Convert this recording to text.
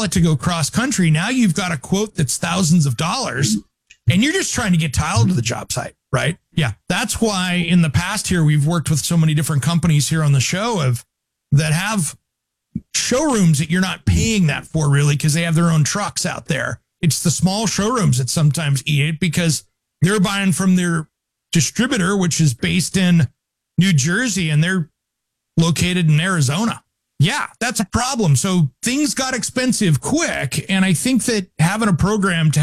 pallet to go cross country. Now you've got a quote that's thousands of dollars and you're just trying to get tile to the job site, right? Yeah. That's why in the past here, we've worked with so many different companies here on the show that have showrooms that you're not paying that for really because they have their own trucks out there. It's the small showrooms that sometimes eat it because they're buying from their distributor, which is based in New Jersey, and they're located in Arizona. Yeah, that's a problem. So things got expensive quick. And I think that having a program to